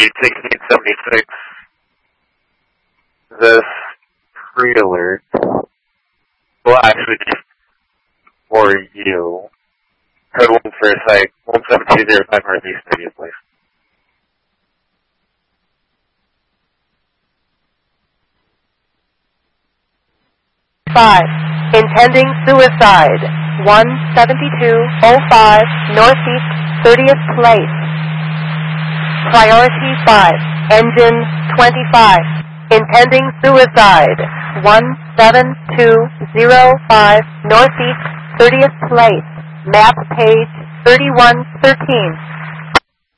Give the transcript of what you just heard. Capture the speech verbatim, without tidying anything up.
sixteen seventy-six. This pre-alert will actually be for you. Code one for site one seven two zero five Northeast thirtieth, please. Five. Intending suicide. one seventy-two oh five Northeast thirtieth Place. Priority five. Engine twenty-five. Intending suicide. one seven two oh five Northeast thirtieth Place. Map page thirty-one thirteen.